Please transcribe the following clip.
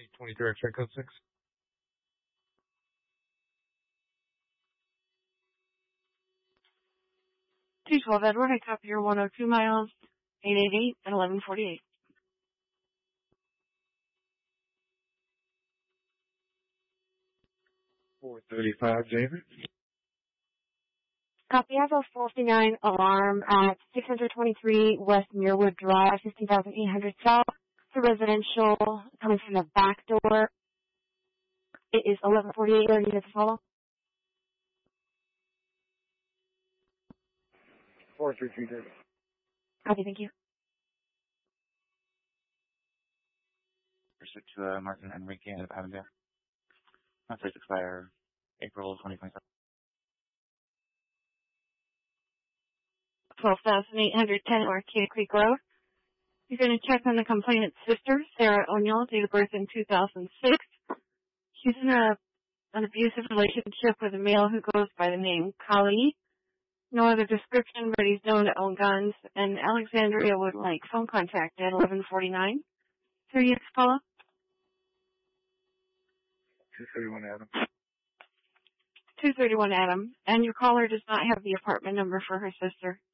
823 X-ray code 6. T12 Edward, I copy your 102 miles, 888 and 1148. 435 David. Copy, I have a 459 alarm at 623 West Muirwood Drive, 15,800 South. It's a residential coming from the back door. It is 1148. Are you to follow? 433 David. Copy, thank you. Pursuit to Martin Enrique of Avondale. Message expire April 2027. 12,810 Arcade Creek Road. You're going to check on the complainant's sister, Sarah O'Neill, date of birth in 2006. She's in an abusive relationship with a male who goes by the name Kali. No other description, but he's known to own guns. And Alexandria would like phone contact at 1149. So you follow? 231 Adam. 231 Adam. And your caller does not have the apartment number for her sister.